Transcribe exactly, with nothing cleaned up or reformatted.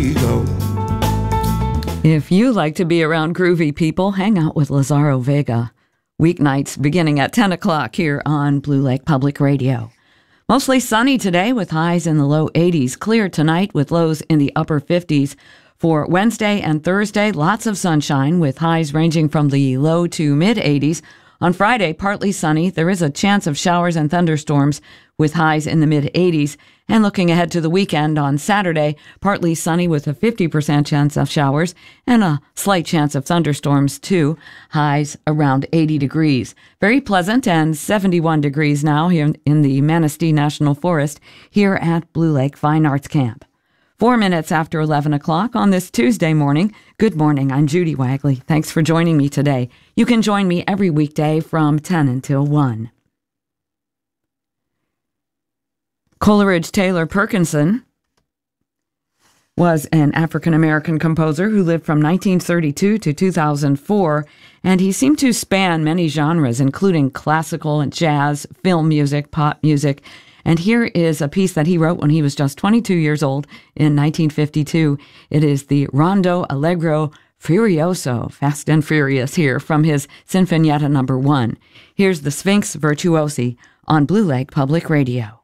Ego. If you like to be around groovy people, hang out with Lazaro Vega. Weeknights beginning at ten o'clock here on Blue Lake Public Radio. Mostly sunny today with highs in the low eighties. Clear tonight with lows in the upper fifties. For Wednesday and Thursday, lots of sunshine with highs ranging from the low to mid eighties. On Friday, partly sunny. There is a chance of showers and thunderstorms with highs in the mid eighties. And looking ahead to the weekend on Saturday, partly sunny with a fifty percent chance of showers and a slight chance of thunderstorms too. Highs around eighty degrees. Very pleasant and seventy-one degrees now here in the Manistee National Forest here at Blue Lake Fine Arts Camp. Four minutes after eleven o'clock on this Tuesday morning. Good morning, I'm Judy Wagley. Thanks for joining me today. You can join me every weekday from ten until one. Coleridge Taylor Perkinson was an African-American composer who lived from nineteen thirty-two to two thousand four, and he seemed to span many genres, including classical and jazz, film music, pop music. And here is a piece that he wrote when he was just twenty-two years old in nineteen fifty-two. It is the Rondo Allegro Furioso, Fast and Furious here, from his Sinfonietta number one. Here's the Sphinx Virtuosi on Blue Lake Public Radio.